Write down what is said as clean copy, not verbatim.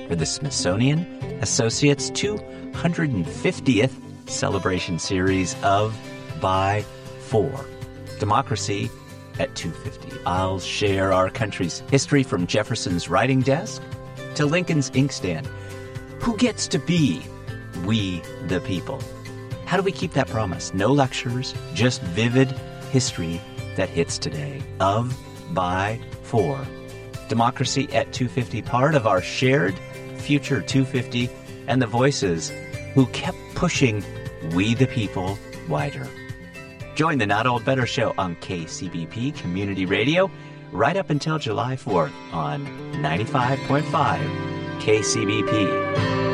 for the Smithsonian Associates 250th celebration series of By 4. Democracy at 250. I'll share our country's history from Jefferson's writing desk to Lincoln's inkstand. Who gets to be we the people? How do we keep that promise? No lectures, just vivid history that hits today. Of, by, for. Democracy at 250, part of our shared future 250, and the voices who kept pushing we the people wider. Join the Not Old Better Show on KCBP Community Radio right up until July 4th on 95.5 KCBP.